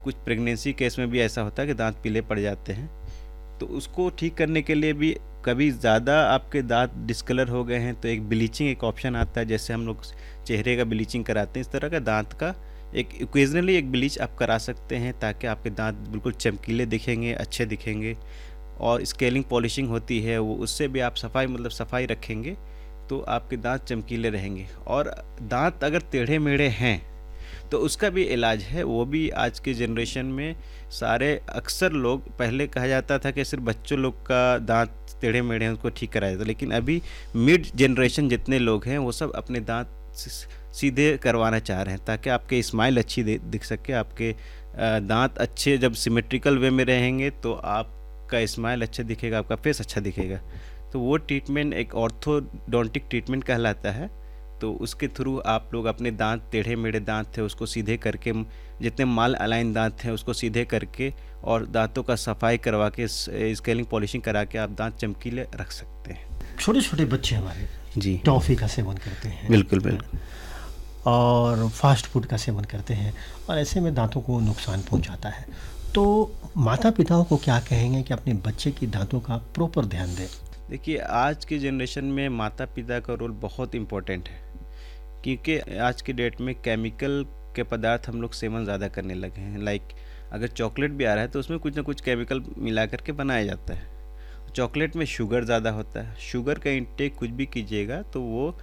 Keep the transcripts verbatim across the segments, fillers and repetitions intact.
कुछ pregnancy case में भी ऐसा होता है कि दांत पीले पड़ जाते हैं, तो उसको ठीक करने के लिए भी कभी ज़्यादा आपके दांत डिस्कलर हो गए हैं तो एक ब्लीचिंग एक ऑप्शन आता है, जैसे हम लोग चेहरे का ब्लीचिंग कराते हैं, इस तरह का दांत का एक ओकेजनली एक ब्लीच आप करा सकते हैं, ताकि आपके दांत बिल्कुल चमकीले दिखेंगे, अच्छे दिखेंगे। और स्केलिंग पॉलिशिंग होती है, वो उससे भी आप सफाई मतलब सफाई रखेंगे तो आपके दांत चमकीले रहेंगे। और दांत अगर टेढ़े मेढ़े हैं तो उसका भी इलाज है, वो भी आज के जनरेशन में सारे अक्सर लोग, पहले कहा जाता था कि सिर्फ बच्चों लोग का दांत टेढ़े मेढ़े हैं उसको ठीक कराया जाता, लेकिन अभी मिड जनरेशन जितने लोग हैं वो सब अपने दांत सीधे करवाना चाह रहे हैं, ताकि आपके स्माइल अच्छी दिख सके, आपके दांत अच्छे जब सिमेट्रिकल वे में रहेंगे तो आपका स्माइल अच्छा दिखेगा, आपका फेस अच्छा दिखेगा। तो वो ट्रीटमेंट एक ऑर्थोडोंटिक ट्रीटमेंट कहलाता है। तो उसके थ्रू आप लोग अपने दांत टेढ़े मेढ़े दांत थे उसको सीधे करके, जितने माल अलाइन दांत हैं उसको सीधे करके और दांतों का सफाई करवा के स्केलिंग पॉलिशिंग करा के आप दांत चमकीले रख सकते हैं। छोटे छोटे बच्चे हमारे जी टॉफ़ी का सेवन करते हैं, बिल्कुल बिल्कुल, और फास्ट फूड का सेवन करते हैं, और ऐसे में दांतों को नुकसान पहुंचाता है। तो माता पिताओं को क्या कहेंगे कि अपने बच्चे की दांतों का प्रॉपर ध्यान दें? देखिए, आज की जनरेशन में माता पिता का रोल बहुत इम्पोर्टेंट है, क्योंकि आज की डेट में केमिकल के पदार्थ हम लोग सेवन ज़्यादा करने लगे हैं। लाइक अगर चॉकलेट भी आ रहा है तो उसमें कुछ ना कुछ केमिकल मिला करके बनाया जाता है। चॉकलेट में शुगर ज़्यादा होता है, शुगर का इंटेक कुछ भी कीजिएगा तो वो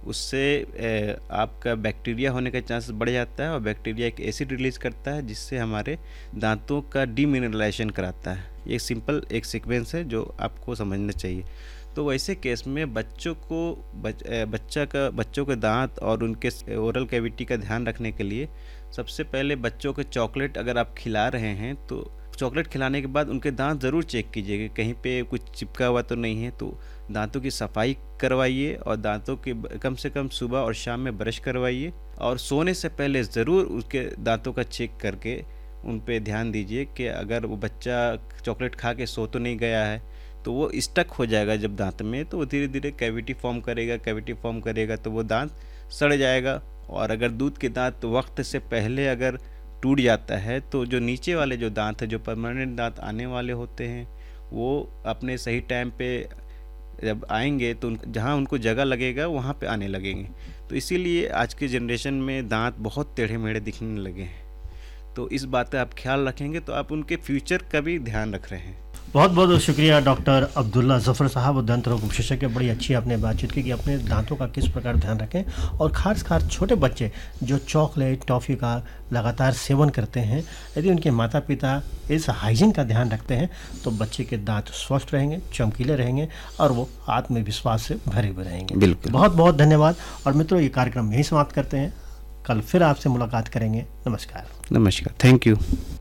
उससे आपका बैक्टीरिया होने का चांसेस बढ़ जाता है, और बैक्टीरिया एक एसिड रिलीज़ करता है जिससे हमारे दांतों का डीमिनरलाइजेशन कराता है। ये सिंपल एक सीक्वेंस है जो आपको समझना चाहिए। तो वैसे केस में बच्चों को बच, बच्चा का बच्चों के दांत और उनके ओरल कैविटी का ध्यान रखने के लिए सबसे पहले बच्चों के चॉकलेट अगर आप खिला रहे हैं तो चॉकलेट खिलाने के बाद उनके दांत ज़रूर चेक कीजिएगा, कहीं पे कुछ चिपका हुआ तो नहीं है। तो दांतों की सफाई करवाइए और दांतों की कम से कम सुबह और शाम में ब्रश करवाइए, और सोने से पहले ज़रूर उसके दांतों का चेक करके उन पे ध्यान दीजिए कि अगर वो बच्चा चॉकलेट खा के सो तो नहीं गया है, तो वो स्टक हो जाएगा जब दांत में, तो वो धीरे धीरे कैविटी फॉर्म करेगा कैविटी फॉर्म करेगा तो वो दांत सड़ जाएगा। और अगर दूध के दांत वक्त से पहले अगर टूट जाता है तो जो नीचे वाले जो दांत है, जो परमानेंट दांत आने वाले होते हैं, वो अपने सही टाइम पे जब आएंगे तो उन जहाँ उनको जगह लगेगा वहाँ पे आने लगेंगे। तो इसीलिए आज की जनरेशन में दांत बहुत टेढ़े मेढ़े दिखने लगे हैं। तो इस बात का आप ख्याल रखेंगे तो आप उनके फ्यूचर का भी ध्यान रख रहे हैं। बहुत बहुत शुक्रिया डॉक्टर अब्दुल्ला ज़फ़र साहब, दंत रोग विशेषज्ञ। बड़ी अच्छी आपने बातचीत की कि अपने दांतों का किस प्रकार ध्यान रखें, और खास खास छोटे बच्चे जो चॉकलेट टॉफ़ी का लगातार सेवन करते हैं, यदि उनके माता पिता इस हाइजीन का ध्यान रखते हैं तो बच्चे के दांत स्वस्थ रहेंगे, चमकीले रहेंगे, और वो आत्मविश्वास से भरे हुए रहेंगे। बिल्कुल, बहुत बहुत धन्यवाद। और मित्रों, ये कार्यक्रम यहीं समाप्त करते हैं, कल फिर आपसे मुलाकात करेंगे। नमस्कार। नमस्कार, थैंक यू।